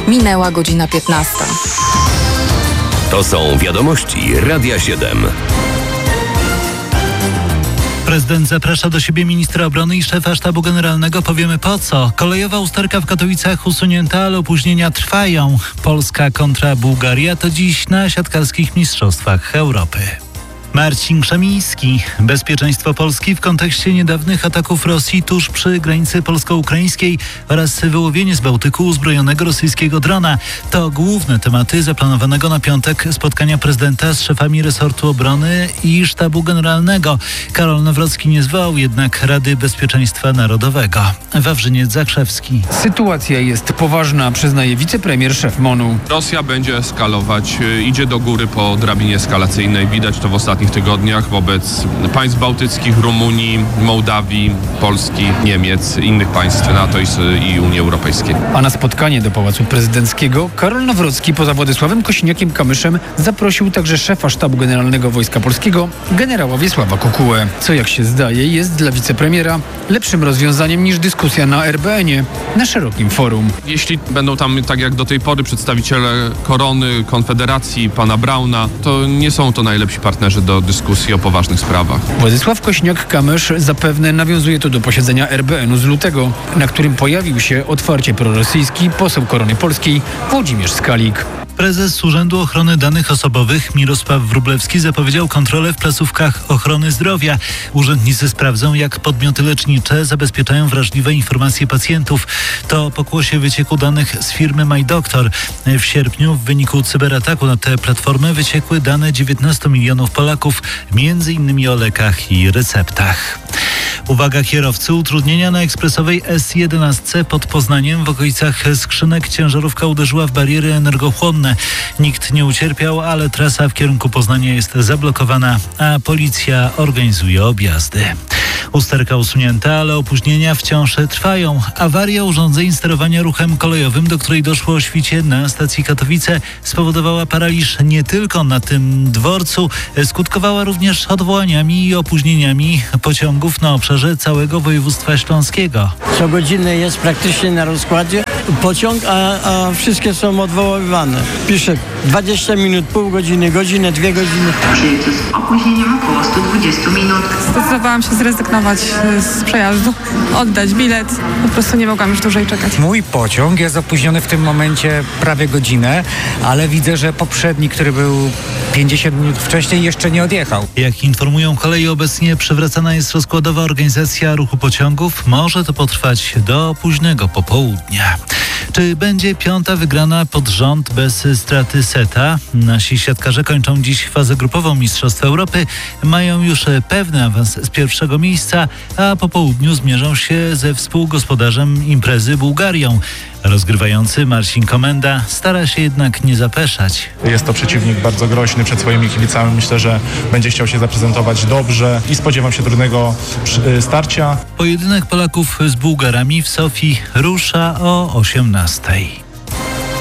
Minęła godzina 15. To są wiadomości Radia 7. Prezydent zaprasza do siebie ministra obrony i szefa sztabu generalnego. Powiemy po co. Kolejowa usterka w Katowicach usunięta, ale opóźnienia trwają. Polska kontra Bułgaria to dziś na siatkarskich mistrzostwach Europy. Marcin Krzemiński. Bezpieczeństwo Polski w kontekście niedawnych ataków Rosji tuż przy granicy polsko-ukraińskiej oraz wyłowienie z Bałtyku uzbrojonego rosyjskiego drona. To główne tematy zaplanowanego na piątek spotkania prezydenta z szefami resortu obrony i sztabu generalnego. Karol Nawrocki nie zwołał jednak Rady Bezpieczeństwa Narodowego. Wawrzyniec Zakrzewski. Sytuacja jest poważna, przyznaje wicepremier szef MON-u. Rosja będzie eskalować, idzie do góry po drabinie eskalacyjnej. Widać to w ostatnich tygodniach wobec państw bałtyckich, Rumunii, Mołdawii, Polski, Niemiec, innych państw NATO i Unii Europejskiej. A na spotkanie do Pałacu Prezydenckiego Karol Nawrocki poza Władysławem Kosiniakiem-Kamyszem zaprosił także szefa Sztabu Generalnego Wojska Polskiego, generała Wiesława Kukułę. Co jak się zdaje jest dla wicepremiera lepszym rozwiązaniem niż dyskusja na RBN-ie, na szerokim forum. Jeśli będą tam, tak jak do tej pory, przedstawiciele Korony, Konfederacji, pana Brauna, to nie są to najlepsi partnerzy do dyskusji o poważnych sprawach. Władysław Kosiniak-Kamysz zapewne nawiązuje to do posiedzenia RBN-u z lutego, na którym pojawił się otwarcie prorosyjski poseł Korony Polskiej Włodzimierz Skalik. Prezes Urzędu Ochrony Danych Osobowych Mirosław Wróblewski zapowiedział kontrolę w placówkach ochrony zdrowia. Urzędnicy sprawdzą, jak podmioty lecznicze zabezpieczają wrażliwe informacje pacjentów. To pokłosie wycieku danych z firmy MyDoctor. W sierpniu w wyniku cyberataku na tę platformę wyciekły dane 19 milionów Polaków, m.in. o lekach i receptach. Uwaga kierowcy, utrudnienia na ekspresowej S11 pod Poznaniem w okolicach skrzynek ciężarówka uderzyła w bariery energochłonne. Nikt nie ucierpiał, ale trasa w kierunku Poznania jest zablokowana, a policja organizuje objazdy. Usterka usunięta, ale opóźnienia wciąż trwają. Awaria urządzeń sterowania ruchem kolejowym, do której doszło o świcie na stacji Katowice, spowodowała paraliż nie tylko na tym dworcu, skutkowała również odwołaniami i opóźnieniami pociągów na obszarze całego województwa śląskiego. Co godzinę jest praktycznie na rozkładzie pociąg, a wszystkie są odwoływane. Pisze 20 minut, pół godziny, godzinę, 2 godziny. Przyjedzie z opóźnieniem około 120 minut. Zdecydowałam się zrezygnować z przejazdu, oddać bilet. Po prostu nie mogłam już dłużej czekać. Mój pociąg jest opóźniony w tym momencie prawie godzinę, ale widzę, że poprzedni, który był 50 minut wcześniej, jeszcze nie odjechał. Jak informują koleje, obecnie przywracana jest rozkładowa organizacja ruchu pociągów. Może to potrwać do późnego popołudnia. Czy będzie piąta wygrana pod rząd bez straty seta? Nasi siatkarze kończą dziś fazę grupową Mistrzostw Europy. Mają już pewny awans z pierwszego miejsca, a po południu zmierzą się ze współgospodarzem imprezy Bułgarią. Rozgrywający Marcin Komenda stara się jednak nie zapeszać. Jest to przeciwnik bardzo groźny przed swoimi kibicami. Myślę, że będzie chciał się zaprezentować dobrze i spodziewam się trudnego starcia. Pojedynek Polaków z Bułgarami w Sofii rusza o 18:00.